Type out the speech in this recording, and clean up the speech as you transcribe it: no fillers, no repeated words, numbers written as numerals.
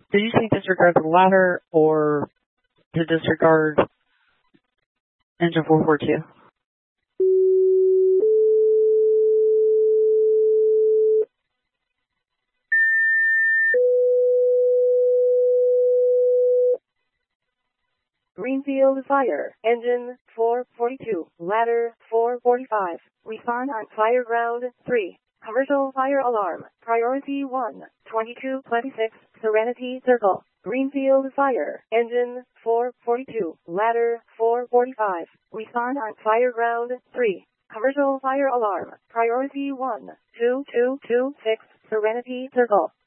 Did you say disregard the ladder or to disregard engine 442? Greenfield Fire, Engine 442, Ladder 445. Respond on Fire Ground 3. Commercial Fire Alarm, Priority 1, 2226, Serenity Circle. Greenfield Fire, Engine 442, Ladder 445. Respond on Fire Ground 3. Commercial Fire Alarm, Priority 1, 2226, Serenity Circle.